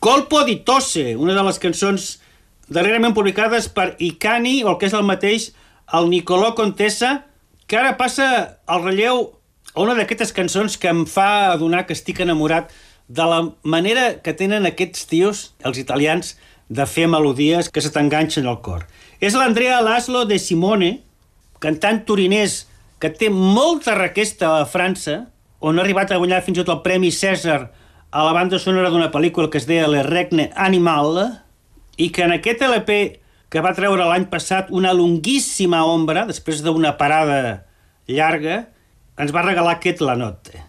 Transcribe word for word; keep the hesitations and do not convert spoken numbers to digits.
Colpo di Tosse, una de les cançons darrerament publicades per Icani, o el que és el mateix, el Nicolò Contessa, que ara passa al relleu a una d'aquestes cançons que em fa adonar que estic enamorat de la manera que tenen aquests tios, els italians, de fer melodies que se t'enganxen al cor. És l'Andrea Laszlo de Simone, cantant torinès que té molta requesta a França, on ha arribat a guanyar fins i tot el Premi Cèsar a la banda sonora d'una pel·lícula que es deia Le Regne Animal, i que en aquest L P que va treure l'any passat Una lunguíssima ombra, després d'una parada llarga, ens va regalar aquest La Notte.